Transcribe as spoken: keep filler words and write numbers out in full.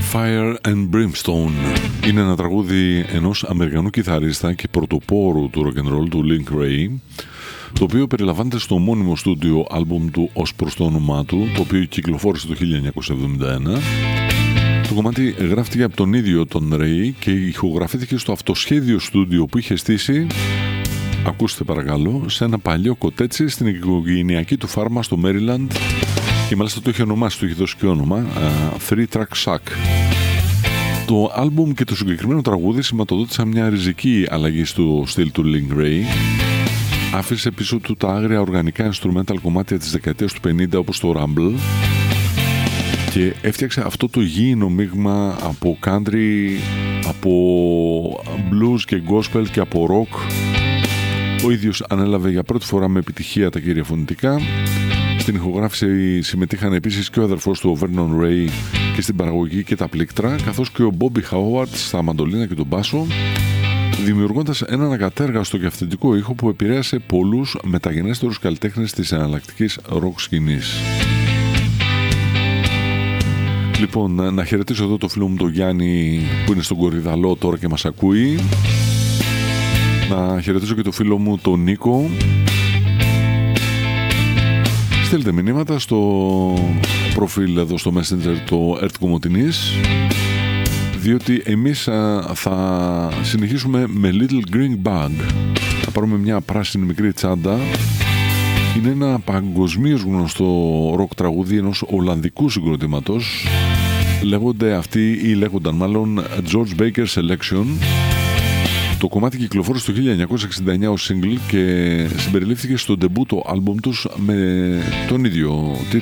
Fire and Brimstone είναι ένα τραγούδι ενός Αμερικανού κιθαρίστα και πρωτοπόρου του rock and roll, του Link Wray, το οποίο περιλαμβάνεται στο μόνιμο στούντιο άλμπουμ του ως προς το όνομά του, το οποίο κυκλοφόρησε το χίλια εννιακόσια εβδομήντα ένα. Το κομμάτι γράφτηκε από τον ίδιο τον Ray και ηχογραφήθηκε στο αυτοσχέδιο στούντιο που είχε στήσει, ακούστε παρακαλώ, σε ένα παλιό κοτέτσι στην οικογενειακή του φάρμα στο Maryland, και μάλιστα το είχε ονομάσει, το είχε δώσει και όνομα uh, Three Track Shack. Το άλμπουμ και το συγκεκριμένο τραγούδι σηματοδότησαν μια ριζική αλλαγή στο στυλ του Link Wray. Άφησε πίσω του τα άγρια οργανικά instrumental κομμάτια της δεκαετίας του πενήντα όπως το Rumble και έφτιαξε αυτό το γήινο μείγμα από country, από blues και gospel και από rock. Ο ίδιος ανέλαβε για πρώτη φορά με επιτυχία τα κύρια φωνητικά. Στην ηχογράφηση συμμετείχαν επίσης και ο αδερφός του, ο Vernon Ray, και στην παραγωγή και τα πλήκτρα, καθώς και ο Bobby Howard στα μαντολίνα και τον μπάσο, δημιουργώντας έναν ακατέργαστο και αυθεντικό ήχο που επηρέασε πολλούς μεταγενέστερους καλλιτέχνες της εναλλακτικής rock σκηνής. Λοιπόν, να χαιρετήσω εδώ το φίλο μου τον Γιάννη που είναι στον Κορυδαλό τώρα και μας ακούει. Να χαιρετήσω και το φίλο μου τον Νίκο. Στέλνετε μηνύματα στο προφίλ εδώ στο Messenger το Ερτ Κομωτινής, διότι εμείς α, θα συνεχίσουμε με Little Green Bag. Θα πάρουμε μια πράσινη μικρή τσάντα. Είναι ένα παγκοσμίως γνωστό ροκ τραγούδι ενός Ολλανδικού συγκροτήματος. Λέγονται αυτοί ή λέγονταν μάλλον George Baker Selection. Το κομμάτι κυκλοφόρησε το χίλια εννιακόσια εξήντα εννιά ως single και συμπεριλήφθηκε στο ντεμπούτο άλμπουμ τους με τον ίδιο τίτλο.